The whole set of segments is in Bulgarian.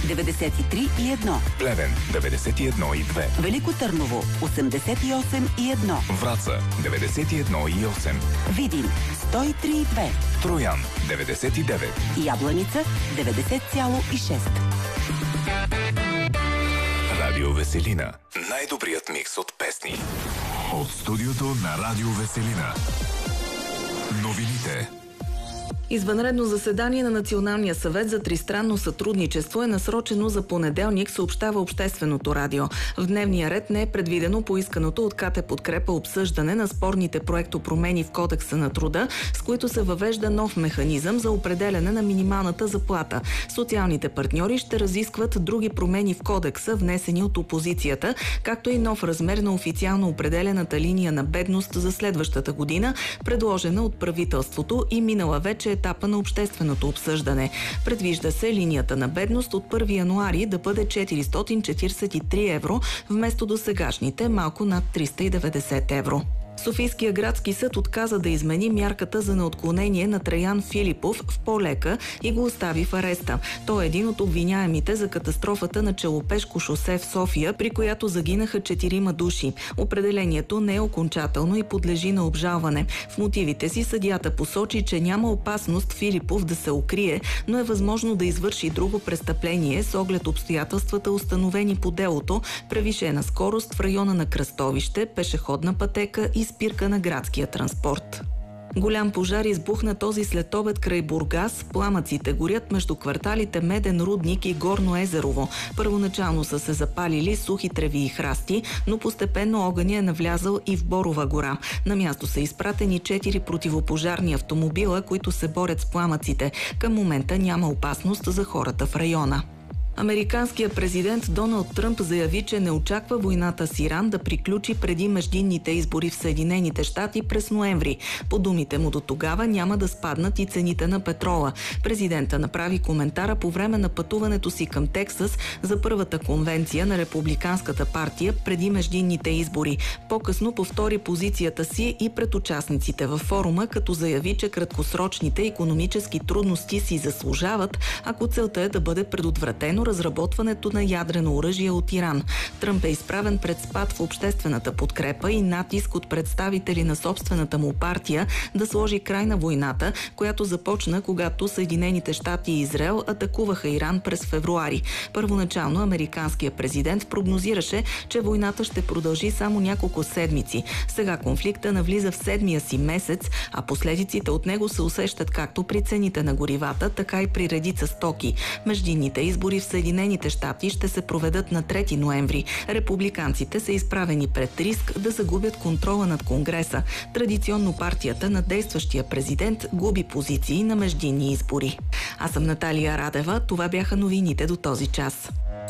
93,1. Плевен 91,2. Велико Търново 88,1. Враца 91,8. Видин 103,2. Троян 99. Ябланица 90,6. Радио Веселина. Най-добрият микс от песни. От студиото на Радио Веселина. Новините. Извънредно заседание на Националния съвет за тристранно сътрудничество е насрочено за понеделник, съобщава Общественото радио. В дневния ред не е предвидено поисканото от КТ Подкрепа обсъждане на спорните проектопромени в Кодекса на труда, с които се въвежда нов механизъм за определяне на минималната заплата. Социалните партньори ще разискват други промени в Кодекса, внесени от опозицията, както и нов размер на официално определената линия на бедност за следващата година, предложена от правителството и минала вече етапа на общественото обсъждане. Предвижда се линията на бедност от 1 януари да бъде 443 евро, вместо досегашните малко над 390 евро. Софийския градски съд отказа да измени мярката за неотклонение на Траян Филипов в по-лека и го остави в ареста. Той е един от обвиняемите за катастрофата на Челопешко шосе в София, при която загинаха 4 души. Определението не е окончателно и подлежи на обжалване. В мотивите си съдията посочи, че няма опасност Филипов да се укрие, но е възможно да извърши друго престъпление с оглед обстоятелствата, установени по делото: превишена скорост в района на кръстовище, пешеходна пътека и спирка на градския транспорт. Голям пожар избухна този следобед край Бургас. Пламъците горят между кварталите Меден рудник и Горно Езерово. Първоначално са се запалили сухи треви и храсти, но постепенно огъня е навлязал и в Борова гора. На място са изпратени 4 противопожарни автомобила, които се борят с пламъците. Към момента няма опасност за хората в района. Американският президент Доналд Тръмп заяви, че не очаква войната с Иран да приключи преди междинните избори в Съединените щати през ноември. По думите му, до тогава няма да спаднат и цените на петрола. Президента направи коментара по време на пътуването си към Тексас за първата конвенция на Републиканската партия преди междинните избори. По-късно повтори позицията си и пред участниците във форума, като заяви, че краткосрочните икономически трудности си заслужават, ако целта е да бъде предотвратено разработването на ядрено оръжие от Иран. Тръмп е изправен пред спад в обществената подкрепа и натиск от представители на собствената му партия да сложи край на войната, която започна, когато Съединените щати и Израел атакуваха Иран през февруари. Първоначално американският президент прогнозираше, че войната ще продължи само няколко седмици. Сега конфликта навлиза в 7-я си месец, а последиците от него се усещат както при цените на горивата, така и при редица стоки. Междинните избори в Съединените щати ще се проведат на 3 ноември. Републиканците са изправени пред риск да загубят контрола над Конгреса. Традиционно партията на действащия президент губи позиции на междинни избори. Аз съм Наталия Радева. Това бяха новините до този час.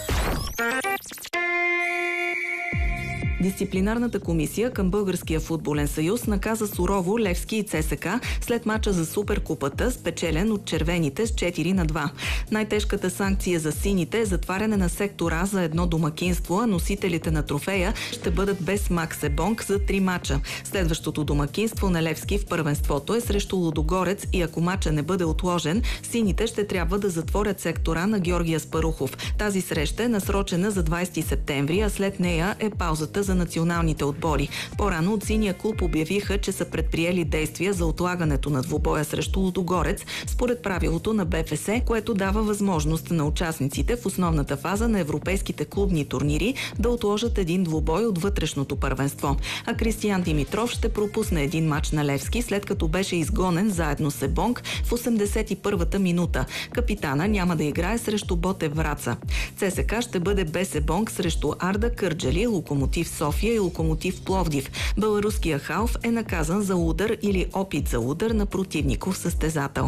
Дисциплинарната комисия към Българския футболен съюз наказа сурово Левски и ЦСКА след мача за Суперкупата, спечелен от червените с 4-2. Най-тежката санкция за сините е затваряне на сектор А за едно домакинство, а носителите на трофея ще бъдат без Макс Ебонг за 3 мача. Следващото домакинство на Левски в първенството е срещу Лудогорец и ако мача не бъде отложен, сините ще трябва да затворят сектора на Георги Аспарухов. Тази среща е насрочена за 20 септември, а след нея е паузата за националните отбори. По-рано от синия клуб обявиха, че са предприели действия за отлагането на двубоя срещу Лудогорец, според правилото на БФС, което дава възможност на участниците в основната фаза на европейските клубни турнири да отложат един двубой от вътрешното първенство. А Кристиян Димитров ще пропусне един мач на Левски, след като беше изгонен заедно с Ебонг в 81-та минута. Капитана няма да играе срещу Ботев Враца. ЦСКА ще бъде без Ебонг срещу Арда Кърджали, Локомотив София и Локомотив Пловдив. Беларуския халф е наказан за удар или опит за удар на противников състезател.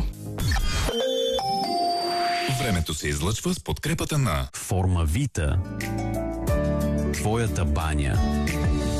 Времето се излъчва с подкрепата на Форма Вита. Твоята баня.